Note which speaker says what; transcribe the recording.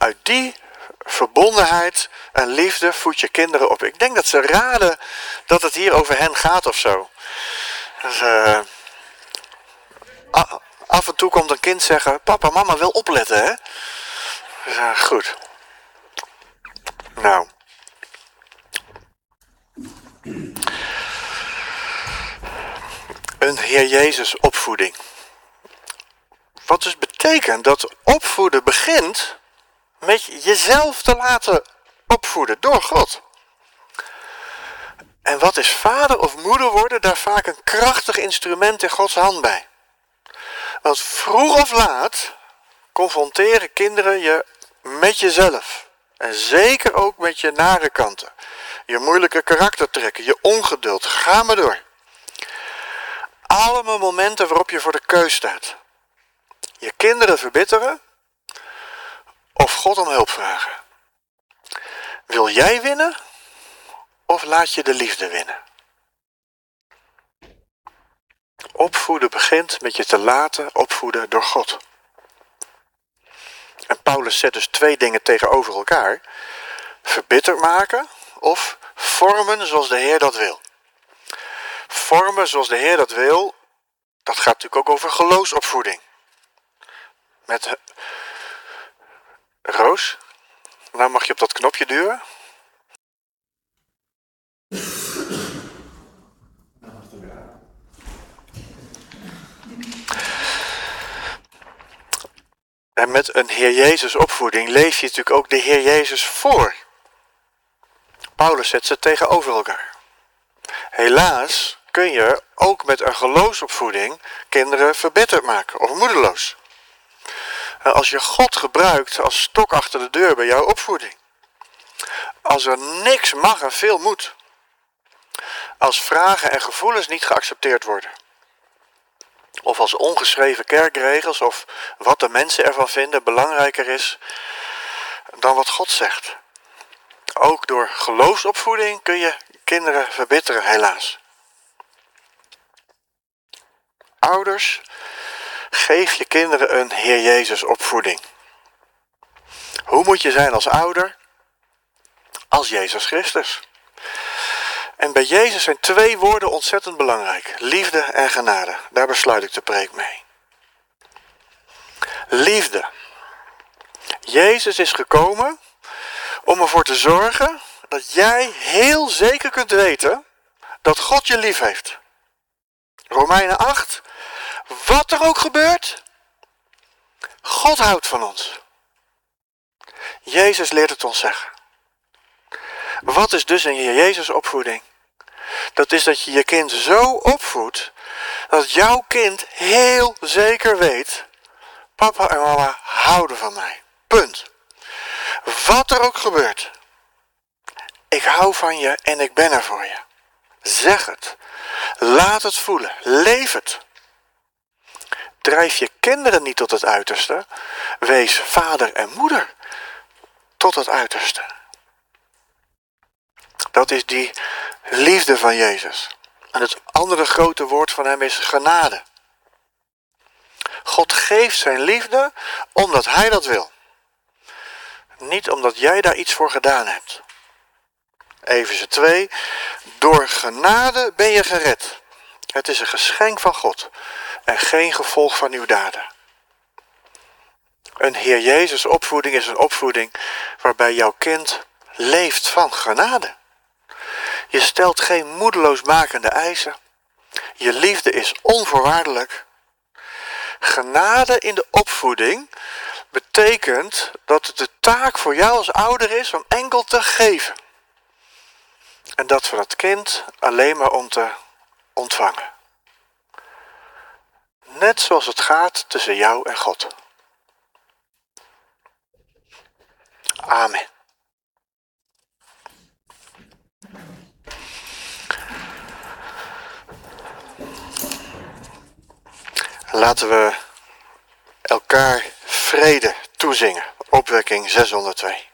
Speaker 1: uit die verbondenheid en liefde voed je kinderen op. Ik denk dat ze raden dat het hier over hen gaat of zo. Dus, af en toe komt een kind zeggen, papa, mama wil opletten, hè? Dus, goed. Nou. Een Heer Jezus opvoeding. Wat dus betekent dat opvoeden begint met jezelf te laten opvoeden door God. En wat is vader of moeder worden daar vaak een krachtig instrument in Gods hand bij. Want vroeg of laat confronteren kinderen je met jezelf. En zeker ook met je nare kanten. Je moeilijke karaktertrekken, je ongeduld, ga maar door. Allemaal momenten waarop je voor de keus staat. Je kinderen verbitteren of God om hulp vragen. Wil jij winnen of laat je de liefde winnen? Opvoeden begint met je te laten opvoeden door God. En Paulus zet dus 2 dingen tegenover elkaar. Verbitterd maken of vormen zoals de Heer dat wil. Vormen zoals de Heer dat wil, dat gaat natuurlijk ook over geloofsopvoeding. Met Roos, nou mag je op dat knopje duwen. En met een Heer Jezus opvoeding leef je natuurlijk ook de Heer Jezus voor. Paulus zet ze tegenover elkaar. Helaas kun je ook met een geloofsopvoeding kinderen verbitterd maken of moedeloos. Als je God gebruikt als stok achter de deur bij jouw opvoeding. Als er niks mag en veel moet. Als vragen en gevoelens niet geaccepteerd worden. Of als ongeschreven kerkregels of wat de mensen ervan vinden belangrijker is dan wat God zegt. Ook door geloofsopvoeding kun je kinderen verbitteren, helaas. Ouders, geef je kinderen een Heer Jezus opvoeding. Hoe moet je zijn als ouder? Als Jezus Christus. En bij Jezus zijn 2 woorden ontzettend belangrijk. Liefde en genade. Daar besluit ik de preek mee. Liefde. Jezus is gekomen om ervoor te zorgen dat jij heel zeker kunt weten dat God je lief heeft. Romeinen 8. Wat er ook gebeurt, God houdt van ons. Jezus leert het ons zeggen. Wat is dus een Jezus opvoeding? Dat is dat je je kind zo opvoedt dat jouw kind heel zeker weet, papa en mama houden van mij. Punt. Wat er ook gebeurt. Ik hou van je en ik ben er voor je. Zeg het. Laat het voelen. Leef het. Drijf je kinderen niet tot het uiterste. Wees vader en moeder tot het uiterste. Dat is die liefde van Jezus. En het andere grote woord van hem is genade. God geeft zijn liefde omdat hij dat wil. Niet omdat jij daar iets voor gedaan hebt. Efeze 2. Door genade ben je gered. Het is een geschenk van God. En geen gevolg van uw daden. Een Heer Jezus opvoeding is een opvoeding waarbij jouw kind leeft van genade. Je stelt geen moedeloosmakende eisen. Je liefde is onvoorwaardelijk. Genade in de opvoeding betekent dat het de taak voor jou als ouder is om enkel te geven. En dat van het kind alleen maar om te ontvangen. Net zoals het gaat tussen jou en God. Amen. Laten we elkaar vrede toezingen. Opwekking 602.